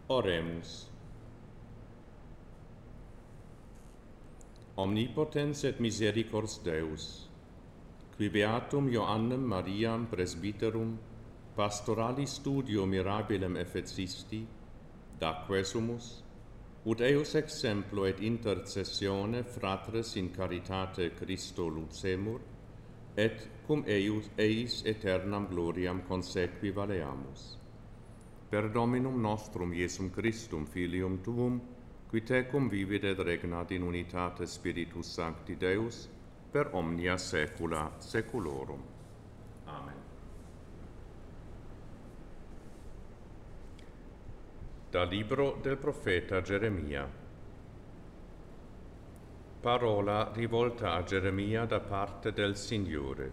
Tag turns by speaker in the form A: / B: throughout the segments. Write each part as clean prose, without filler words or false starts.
A: Oremus. Omnipotens et misericords Deus, qui beatum Ioannem Mariam presbyterum pastorali studio mirabilem efficisti, daque sumus, ut eius exemplo et intercessione fratres in caritate Christo lucemur, et cum eis aeternam gloriam consequi valeamus. Per Dominum nostrum Iesum Christum, Filium Tuum, qui tecum vivit et regnat in unitate Spiritus Sancti Deus, per omnia saecula saeculorum. Amen. Dal libro del profeta Geremia. Parola rivolta a Geremia da parte del Signore.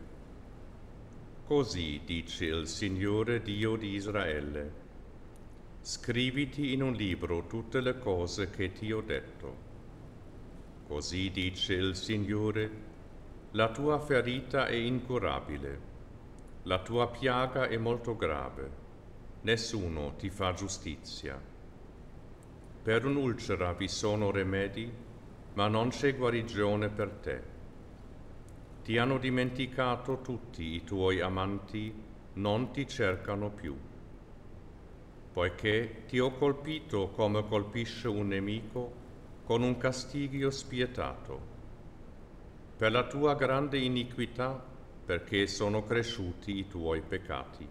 A: Così dice il Signore Dio di Israele: scriviti in un libro tutte le cose che ti ho detto. Così dice il Signore: la tua ferita è incurabile, la tua piaga è molto grave, nessuno ti fa giustizia. Per un'ulcera vi sono rimedi, ma non c'è guarigione per te. Ti hanno dimenticato tutti i tuoi amanti, non ti cercano più. Poiché ti ho colpito come colpisce un nemico, con un castigo spietato. Per la tua grande iniquità, perché sono cresciuti i tuoi peccati.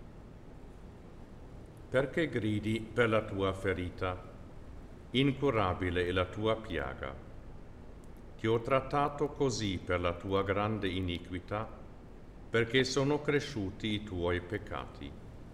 A: Perché gridi per la tua ferita? Incurabile è la tua piaga. Ti ho trattato così per la tua grande iniquità, perché sono cresciuti i tuoi peccati.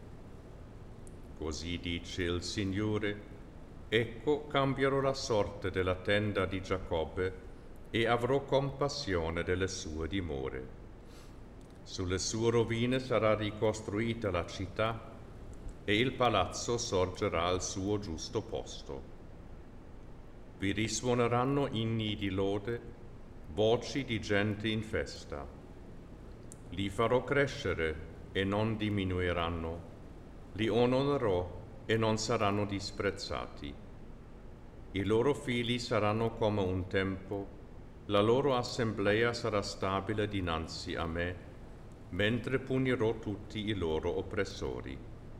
A: Così dice il Signore: ecco, cambierò la sorte della tenda di Giacobbe e avrò compassione delle sue dimore. Sulle sue rovine sarà ricostruita la città e il palazzo sorgerà al suo giusto posto. Vi risuoneranno inni di lode, voci di gente in festa. Li farò crescere e non diminuiranno, li onorerò e non saranno disprezzati. I loro figli saranno come un tempo, la loro assemblea sarà stabile dinanzi a me, mentre punirò tutti i loro oppressori.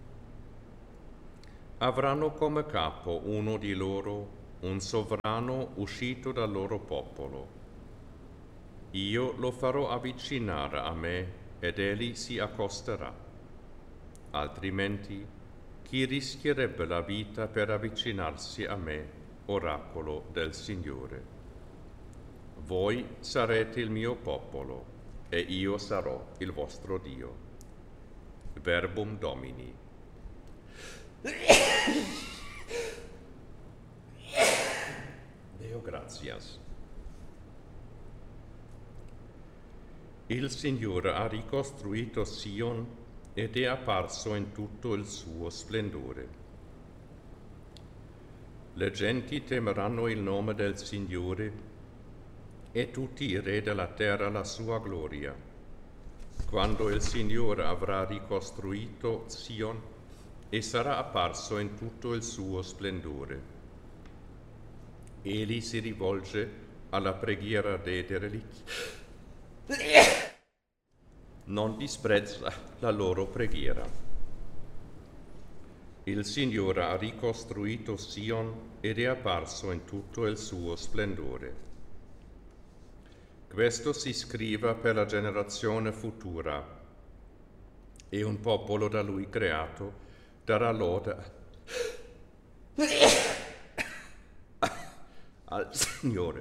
A: Avranno come capo uno di loro, un sovrano uscito dal loro popolo. Io lo farò avvicinare a me ed egli si accosterà. Altrimenti, chi rischierebbe la vita per avvicinarsi a me, oracolo del Signore? Voi sarete il mio popolo e io sarò il vostro Dio. Verbum Domini. Deo gratias. Il Signore ha ricostruito Sion ed è apparso in tutto il suo splendore. Le genti temeranno il nome del Signore e tutti i re della terra la sua gloria. Quando il Signore avrà ricostruito Sion e sarà apparso in tutto il suo splendore. Egli si rivolge alla preghiera dei derelitti. Non disprezza la loro preghiera. Il Signore ha ricostruito Sion ed è apparso in tutto il suo splendore. Questo si scriva per la generazione futura, e un popolo da lui creato darà lode al Signore.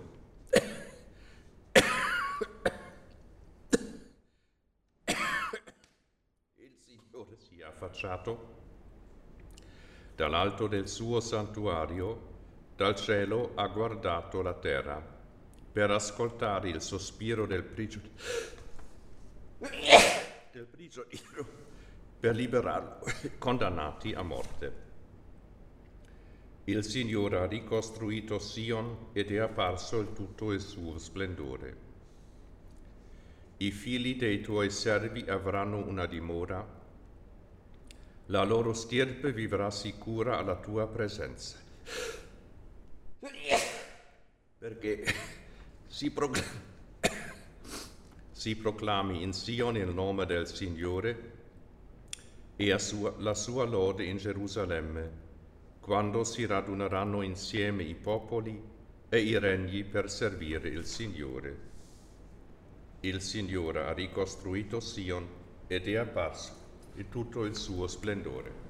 A: Il Signore si è affacciato dall'alto del suo santuario, dal cielo ha guardato la terra per ascoltare il sospiro del prigioniero, per liberarlo, condannati a morte. Il Signore ha ricostruito Sion ed è apparso in tutto il suo splendore. I figli dei tuoi servi avranno una dimora, La loro stirpe vivrà sicura alla tua presenza. Perché si proclami in Sion il nome del Signore e la sua lode in Gerusalemme, quando si raduneranno insieme i popoli e i regni per servire il Signore. Il Signore ha ricostruito Sion ed è apparso in tutto il suo splendore.